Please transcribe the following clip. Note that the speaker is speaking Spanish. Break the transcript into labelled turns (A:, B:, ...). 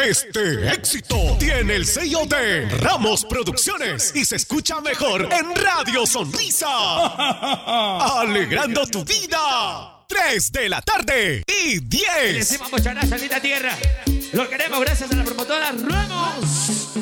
A: Este éxito tiene el sello de Ramos Producciones y se escucha mejor en Radio Sonrisa. Alegrando tu vida. 3 de la tarde y 10.
B: Le decimos muchas gracias, linda tierra. Lo queremos gracias a la promotora Ramos.